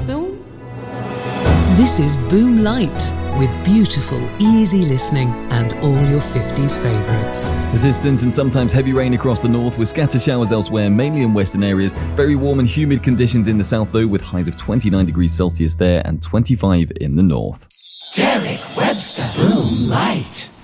soon. This is Boom Light, with beautiful, easy listening and all your 50s favourites. Persistent and sometimes heavy rain across the north, with scattered showers elsewhere, mainly in western areas. Very warm and humid conditions in the south, though, with highs of 29 degrees Celsius there and 25 in the north. Derek Webster, Boom Light.